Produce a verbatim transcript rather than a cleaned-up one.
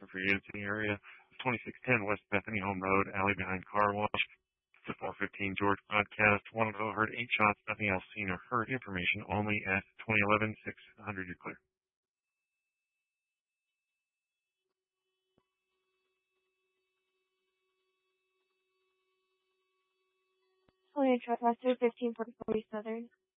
for you. It's in the area of twenty-six ten West Bethany Home Road, alley behind car wash. It's a four fifteen George broadcast. One of heard eight shots, nothing else seen or heard. Information only at twenty eleven six hundred. You're clear. Hello, Truck Master fifteen forty-four Southern.